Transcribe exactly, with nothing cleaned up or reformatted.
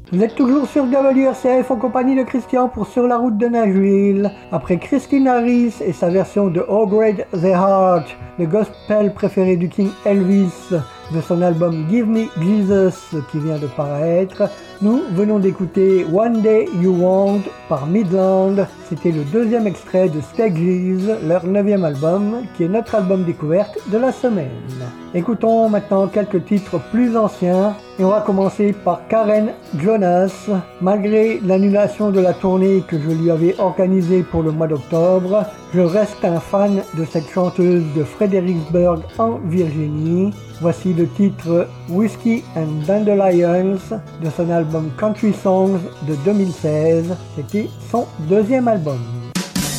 Vous êtes toujours sur W R C F en compagnie de Christian pour Sur la route de Nashville. Après Christine Harris et sa version de Oh Great the Heart, le gospel préféré du King Elvis, de son album Give Me Jesus qui vient de paraître, nous venons d'écouter One Day You Want par Midland. C'était le deuxième extrait de Stages, leur neuvième album, qui est notre album découverte de la semaine. Écoutons maintenant quelques titres plus anciens et on va commencer par Karen Jonas. Malgré l'annulation de la tournée que je lui avais organisée pour le mois d'octobre, je reste un fan de cette chanteuse de Fredericksburg en Virginie. Voici le titre Whiskey and Dandelions de son album Country Songs de deux mille seize. C'était son deuxième album.